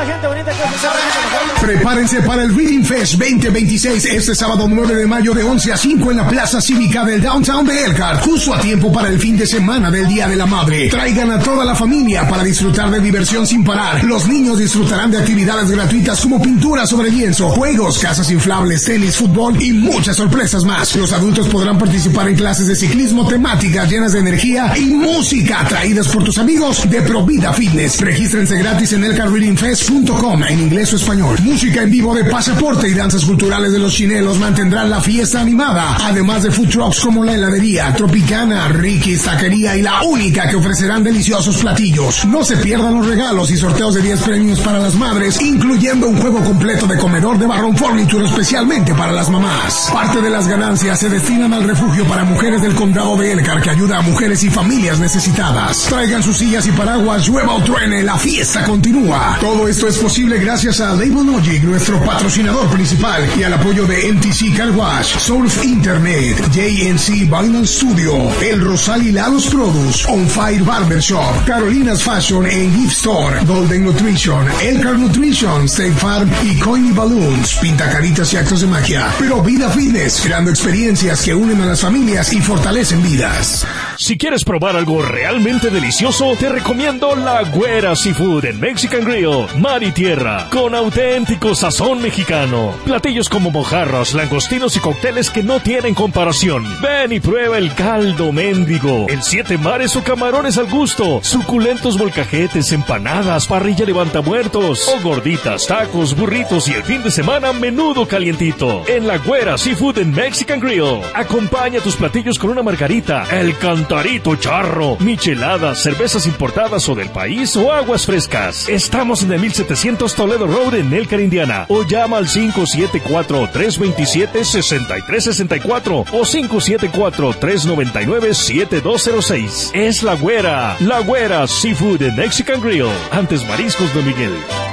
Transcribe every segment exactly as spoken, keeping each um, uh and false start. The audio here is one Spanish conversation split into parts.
gente bonita que hace la gente. Prepárense para el Reading Fest veinte veintiséis este sábado nueve de mayo de once a cinco en la Plaza Cívica del Downtown de Elkhart, justo a tiempo para el fin de semana del Día de la Madre. Traigan a toda la familia para disfrutar de diversión sin parar. Los niños disfrutarán de actividades gratuitas como pintura sobre lienzo, juegos, casas inflables, tenis, fútbol y muchas sorpresas más. Los adultos podrán participar en clases de ciclismo temáticas llenas de energía y música traídas por tus amigos de Provida Fitness. Regístrense gratis en elkhart reading fest punto com en inglés o español. Música en vivo de Pasaporte y danzas culturales de los chinelos mantendrán la fiesta animada, además de food trucks como la heladería Tropicana, Ricky's Taquería y La Única, que ofrecerán deliciosos platillos. No se pierdan los regalos y sorteos de diez premios para las madres, incluyendo un juego completo de comedor de Barron Furniture especialmente para las mamás. Parte de las ganancias se destinan al refugio para mujeres del condado de Elkhart, que ayuda a mujeres y familias necesitadas. Traigan sus sillas y paraguas, llueva o truene, la fiesta continúa. Todo esto es posible gracias a Label Logic, nuestro patrocinador principal, y al apoyo de M T C Car Wash, Surf Internet, J N C Vinyl Studio, El Rosal y Lados Produce, On Fire Barbershop, Carolina's Fashion and Gift Store, Golden Nutrition, Elkhart Nutrition, State Farm y Coiny Balloons, pintacaritas y actos de magia. Pero Vida Fitness, creando experiencias que unen a las familias y fortalecen vidas. Si quieres probar algo realmente delicioso, te recomiendo La Güera Seafood en Mexican Grill, mar y tierra, con auténtico sazón mexicano. Platillos como mojarras, langostinos y cócteles que no tienen comparación. Ven y prueba el caldo mendigo, el siete mares o camarones al gusto, suculentos molcajetes, empanadas, parrilla levantamuertos o gorditas, tacos, burritos y el fin de semana menudo calientito. En La Güera Seafood en Mexican Grill. Acompaña tus platillos con una margarita, el cantarito charro, micheladas, cervezas importadas o del país o aguas frescas. Estamos en el mil setecientos Toledo Road en Elkhart, Indiana, o llama al cinco siete cuatro, tres dos siete, seis tres seis cuatro o cinco siete cuatro, tres nueve nueve, siete dos cero seis. Es La Güera, La Güera Seafood en Mexican Grill. Antes Mariscos Don Miguel.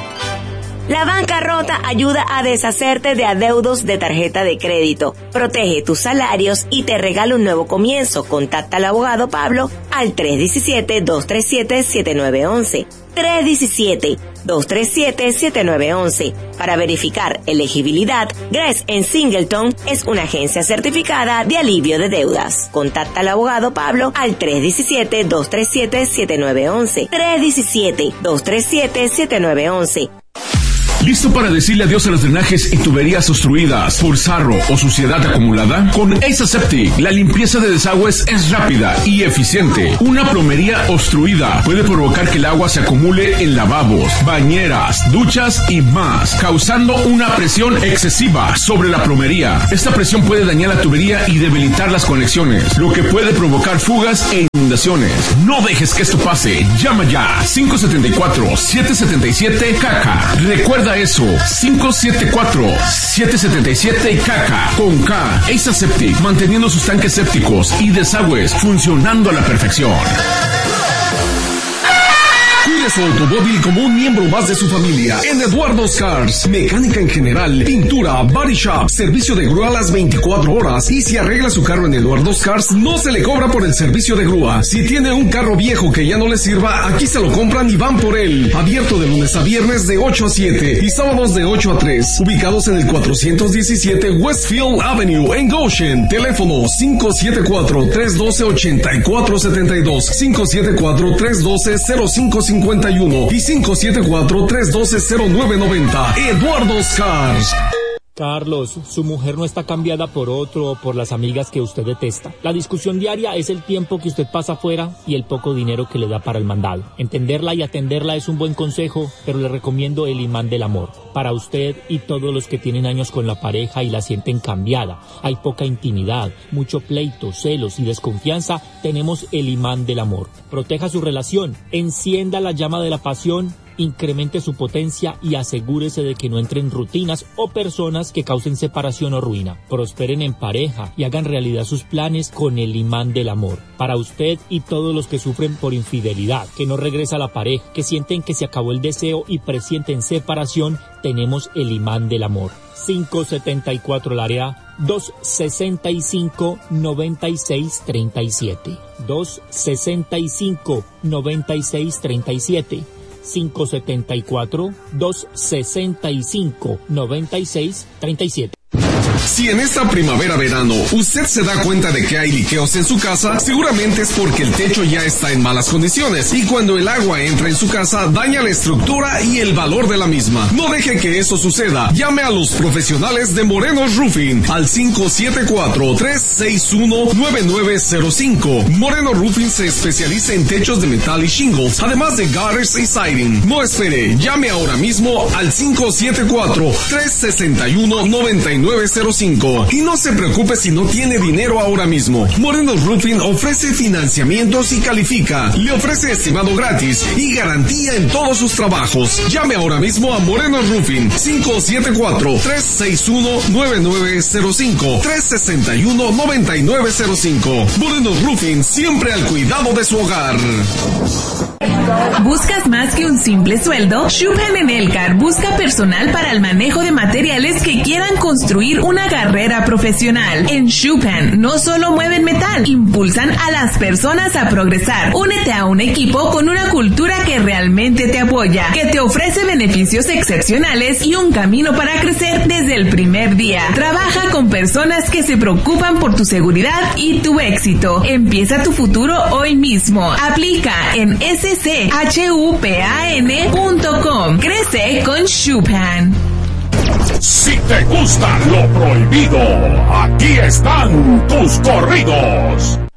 La bancarrota ayuda a deshacerte de adeudos de tarjeta de crédito, protege tus salarios y te regala un nuevo comienzo. Contacta al abogado Pablo al tres uno siete, dos tres siete, siete nueve uno uno. tres uno siete, dos tres siete, siete nueve uno uno. Para verificar elegibilidad, Gress en Singleton es una agencia certificada de alivio de deudas. Contacta al abogado Pablo al tres uno siete, dos tres siete, siete nueve uno uno. tres uno siete, dos tres siete, siete nueve uno uno. ¿Listo para decirle adiós a los drenajes y tuberías obstruidas por sarro o suciedad acumulada? Con Ace Septic, la limpieza de desagües es rápida y eficiente. Una plomería obstruida puede provocar que el agua se acumule en lavabos, bañeras, duchas y más, causando una presión excesiva sobre la plomería. Esta presión puede dañar la tubería y debilitar las conexiones, lo que puede provocar fugas e inundaciones. No dejes que esto pase. Llama ya cinco siete cuatro, siete siete siete, C A C A. Recuerda eso, cinco siete cuatro, siete siete siete, C A C A, con K. Ace Septic, manteniendo sus tanques sépticos y desagües funcionando a la perfección. Cuide su automóvil como un miembro más de su familia en Eduardo's Cars. Mecánica en general, pintura, body shop, servicio de grúa a las veinticuatro horas. Y si arregla su carro en Eduardo's Cars, no se le cobra por el servicio de grúa. Si tiene un carro viejo que ya no le sirva, aquí se lo compran y van por él. Abierto de lunes a viernes de ocho a siete y sábados de ocho a tres. Ubicados en el cuatrocientos diecisiete Westfield Avenue en Goshen. Teléfono cinco siete cuatro, tres uno dos, ocho cuatro siete dos, cinco siete cuatro, tres uno dos, cero cinco cincuenta y uno y cinco siete cuatro, tres uno dos, cero nueve noventa. Eduardo's Cars. Carlos, su mujer no está cambiada por otro o por las amigas que usted detesta. La discusión diaria es el tiempo que usted pasa afuera y el poco dinero que le da para el mandado. Entenderla y atenderla es un buen consejo, pero le recomiendo el imán del amor. Para usted y todos los que tienen años con la pareja y la sienten cambiada, hay poca intimidad, mucho pleito, celos y desconfianza, tenemos el imán del amor. Proteja su relación, encienda la llama de la pasión, incremente su potencia y asegúrese de que no entren rutinas o personas que causen separación o ruina. Prosperen en pareja y hagan realidad sus planes con el imán del amor. Para usted y todos los que sufren por infidelidad, que no regresa la pareja, que sienten que se acabó el deseo y presienten separación, tenemos el imán del amor. cinco setenta y cuatro la área, dos sesenta y cinco, noventa y seis, treinta y siete. dos sesenta y cinco, noventa y seis, treinta y siete. cinco siete cuatro, dos seis cinco, nueve seis tres siete. Si en esta primavera-verano usted se da cuenta de que hay liqueos en su casa, seguramente es porque el techo ya está en malas condiciones y cuando el agua entra en su casa daña la estructura y el valor de la misma. No deje que eso suceda. Llame a los profesionales de Morenos Roofing al cinco siete cuatro, tres seis uno, nueve nueve cero cinco. Moreno Roofing se especializa en techos de metal y shingles, además de gutters y siding. No espere, llame ahora mismo al cinco siete cuatro, tres seis uno, nueve nueve cero cinco. Y no se preocupe si no tiene dinero ahora mismo. Morenos Roofing ofrece financiamientos y califica. Le ofrece estimado gratis y garantía en todos sus trabajos. Llame ahora mismo a Morenos Roofing cinco siete cuatro, tres seis uno, nueve nueve cero cinco, tres seis uno, nueve nueve cero cinco. Morenos Roofing, siempre al cuidado de su hogar. ¿Buscas más que un simple sueldo? Shubham en Elcar busca personal para el manejo de materiales que quieran construir una carrera profesional. En Shubham no solo mueven metal, impulsan a las personas a progresar. Únete a un equipo con una cultura que realmente te apoya, que te ofrece beneficios excepcionales y un camino para crecer desde el primer día. Trabaja con personas que se preocupan por tu seguridad y tu éxito. Empieza tu futuro hoy mismo. Aplica en s c h u p a n punto com. Crece con Shubham. Si te gusta lo prohibido, aquí están tus corridos.